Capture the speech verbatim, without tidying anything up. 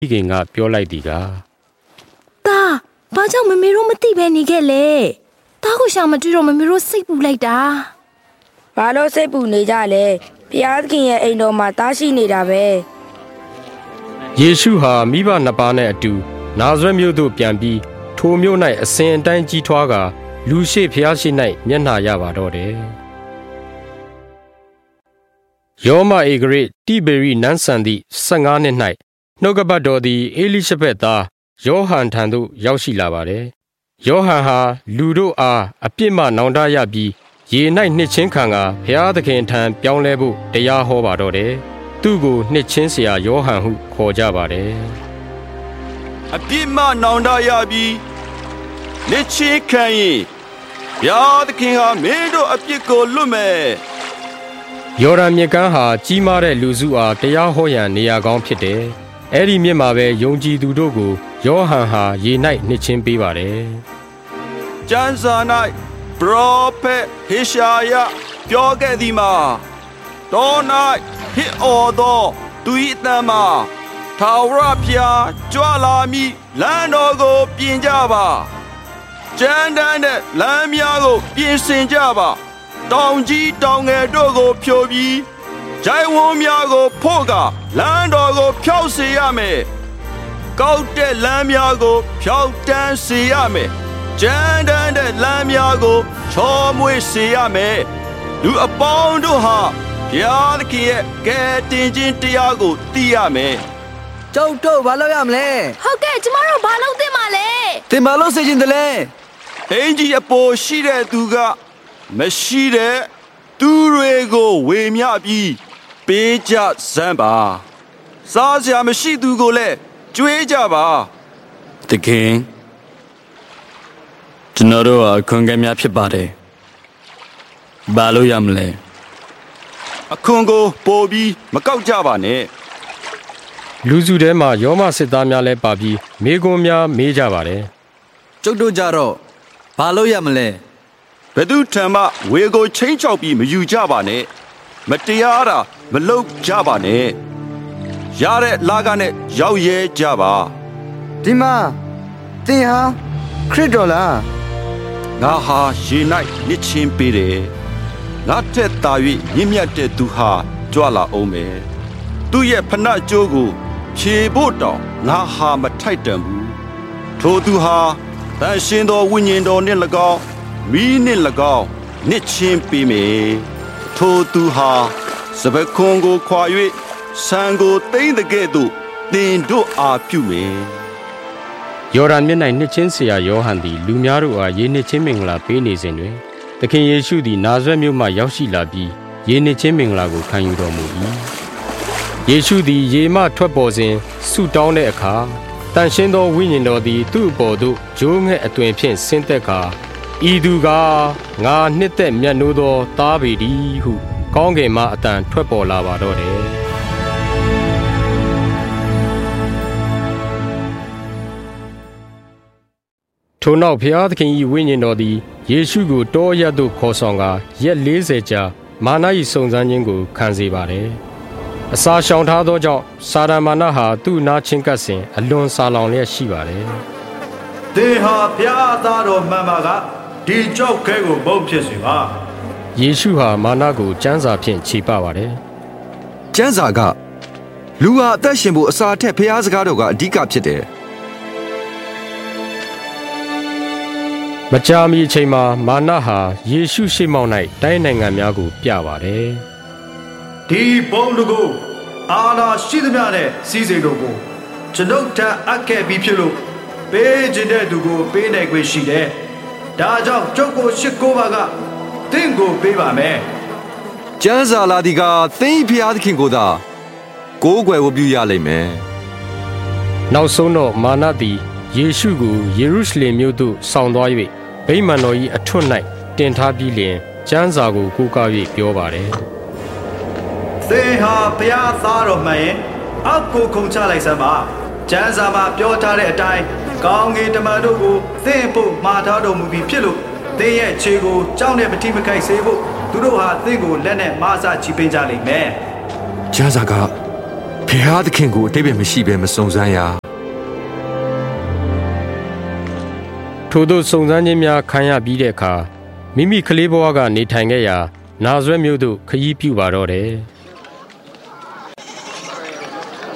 ခင်ကပြောလိုက်သည်ကတာဘာကြောင့်မမေတို့မသိပဲနေခဲ့လဲတားကိုရှာမတွေ့တော့မမေတို့စိတ်ပူလိုက်တာဘာလို့စိတ်ပူနေကြလဲဘုရားသခင်ရဲ့အိမ်တော်မှာတားရှိနေတာပဲယေရှုဟာမိဘနှစ်ပါးနဲ့အတူနာဇရက်မြို့သို့ပြန်ပြီးထိုမြို့၌အစဉ်အတိုင်းကြီးထွားကာလူရှိဘုရားရှိ၌မျက်နှာရပါတော့တယ်ယောမဧကရတိဘေရီနန်းဆန်သည့်ဆယ့်ငါးနှစ်၌နှုတ်ကပတ်တော်သည်အေလိရှဘက်သားယောဟန်ထံသို့ရောက်ရှိလာပါတယ်ယောဟန်ဟာလူတို့အားအပြစ်မှနောင်တရပြီးရေ၌နှစ်ချင်းခံကဘုရားသခင်ထံပြောင်းလဲဖို့တရားဟောပါတော့တယ်သူ့ကိုနှစ်ချင်းဆရာယောဟန်ဟုခေါ်ကြပါတယ်အပြစ်မှနောင်တရပြီးနှစ်ချင်းခံရင်ဘုရားသခင်ဟာမင်းတို့အပြစ်ကိုလွတ်မယ်ယော်ဒန်မြစ်ကမ်းဟာကြီးမားတဲ့လူစုအားတရားဟောရန်နေရာကောင်းဖြစ်တယ်အဲ့ဒီမြစ်မှာပဲယုံကြည်သူတို့ကိုယောဟန်ဟာရေ၌နှစ်ချင်းပေးပါတယ်ကျမ်းစာ၌ပရောဖက်ဟေရှာယပြောခဲ့သည်မှာတော၌ဟစ်အော်သောသူ၏အသံမှာထာဝရဘုရားကြွလာမည်လမ်းတော်ကိုပြင်ကြပါကျမ်းတမ်းတဲ့လမ်းများကိုပြင်ဆင်ကြပါတောင်ကြီးတောင်ငယ်တို့ကိုဖြိုပြီးဂျိုင်ဝန်းများကိုဖို့ကလမ်းတော်ကိုဖြောက်စေရမယ်ကောက်တဲ့လမ်းများကိုဖြောက်တန်းစေရမယ်ကျမ်းတမ်းတဲ့လမ်းများကိုချောမွေ့စေရမယ်လူအပေါင်းတို့ဟာဘုရားသခင်ရဲ့ကယ်တင်ခြင်းတရားကိုသိရမယ်ကျုပ်တို့ဘာလုပ်ရမလဲဟုတ်ကဲ့ကျမတို့ဘာလုပ်သင့်ပါလဲတင်ဘာလို့စေချင်တယ်လဲအင်ကြီးအပေါ်ရှိတဲ့သူကမရှိတဲ့သူတွေကိုဝေမျှပြီးပေးကြစမ်းပါစားစရာမရှိသူကိုလည်းကျွေးကြပါတကယ်ကျွန်တော်တို့အခွင့်အရေးများဖြစ်ပါတယ်ဘာလို့ရမလဲအခွန်ကိုပို့ပြီးမကောက်ကြပါနဲ့လူစုထဲမှာယောမစစ်သားများလည်းပါပြီးမေကွန်းများမေးကြပါတယ်ကျုပ်တို့ကြတော့ဘာလို့ရမလဲဘယ်သူထံမှဝေကိုချင်းချောက်ပြီးမယူကြပါနဲ့မတရားတာမလုပ်ကြပါနဲ့ရတဲ့လာကနဲ့ရောက်ရဲကြပါဒီမှာသင်ဟာခရစ်တော်လားငါဟာရေ၌မြစ်ချင်းပေးတယ်ငါထက်သာ၍မြင့်မြတ်တဲ့သူဟာကြွလာအောင်မယ်သူ့ရဲ့ဖဏကြိုးကိုဖြေဖို့တောင်ငါဟာမထိုက်တန်ဘူးထိုသူဟာတန်ရှင်သောဝိညာဉ်တော်နှင့်၎င်းမိနှင့်၎င်းနှစ်ချင်းပေးမယ်ထိုသူဟာစပခွန်ကိုခွာ၍ဆံကိုသိမ့်တဲ့ကဲ့သို့သင်တို့အားပြုမယ်ယော်ဒန်မြစ်၌နှစ်ချင်းဆရာယောဟန်သည်လူများတို့အားရေနှစ်ချင်းမင်္ဂလာပေးနေစဉ်တွင်သခင်ယေရှုသည်နာဇရက်မြို့မှရောက်ရှိလာပြီးရေနှစ်ချင်းမင်္ဂလာကိုခံယူတော်မူ၏ယေရှုသည်ရေမှထွက်ပေါ်စဉ်ဆုတောင်းတဲ့အခါတန်ရှင်းသောဝိညာဉ်တော်သည်သူ့အပေါ်သို့ဂျိုးငှက်အသွင်ဖြင့်ဆင်းသက်ကာဤသူကငါနှစ်သက်မြတ်နိုးသောသားပေတည်းဟုကောင်းကင်မှအတန်ထွက်ပေါ်လာပါတော့တယ်ထိုနောက်ဘုရားသခင်၏ဝိညာဉ်တော်သည်ယေရှုကိုတောအရပ်သို့ခေါ်ဆောင်ကာရက်လေးဆယ်ကြာမာန၏စုံစမ်းခြင်းကိုခံစေပါတယ်အစာရှောင်ထားသောကြောင့်စာတန်မာနဟာသူ့နားချင်းကပ်စဉ်အလွန်ဆာလောင်လျက်ရှိပါတယ်သင်ဟာဘုရားသားတော်မှန်ပါကဒီကြောက်ခဲကိုမုတ်ဖြစ်စေပါယေရှုဟာမာနကိုကျမ်းစာဖြင့်ခြေပပါတယ်ကျမ်းစာကလူဟာအသက်ရှင်ဖို့အစာထက်ဘုရားစကားတော်ကအဓိကဖြစ်တယ်မကြာမီအချိန်မှာမာနဟာယေရှုရှေ့မှောက်၌တိုင်းနိုင်ငံများကိုပြပါတယ်ဒီဘုံတို့ကိုအာနာရှိသမျှနဲ့စီးစိမ်တို့ကိုကျွန်ုပ်ထံအပ်ခဲ့ပြီးဖြစ်လို့ပေးခြင်းတဲ့သူကိုပေးနိုင်ခွင့်ရှိတယ်ဒါကြောင့်ကျုပ်ကိုရှစ်ကိုးပါကသင်ကိုပေးပါမယ်ကျမ်းစာလာဒီကသင်ဘုရားသခင်ကိုသာကိုးကွယ်ဝတ်ပြုရလိမ့်မယ်နောက်ဆုံးတော့မာနသည်ယေရှုကိုယေရုရှလင်မြို့သို့ဆောင်သွား၍ဗိမာန်တော်၏အထွတ်၌တင်ထားပြီးလျှင်ကျမ်းစာကိုကိုးကား၍ပြောပါတယ်သင်ဟာဘုရားသားတော်မှန်ရင်အောက်ကိုခုန်ချလိုက်စမ်းပါကျမ်းစာမှာပြောထားတဲ့အတိုင်းကောင်းကင်တမန်တို့ကိုသင်ဖို့မှာထားတော်မူပြီးဖြစ်လို့သင်ရဲ့ခြေကိုကြောက်နဲ့မထိမခိုက်စေဖို့သူတို့ဟာသင်ကိုလက်နဲ့မဆချီပင်းကြလိမ့်မယ်ကျမ်းစာကဘဖျားသခင်ကိုအတိတ်ပဲမရှိဘဲမစုံစမ်းရထို့သောစုံစမ်းခြင်းများခံရပြီးတဲ့အခါမိမိကလေးဘဝကနေထိုင်ခဲ့ရာနာဇရက်မြို့သို့ခရီးပြုပါတော့တယ်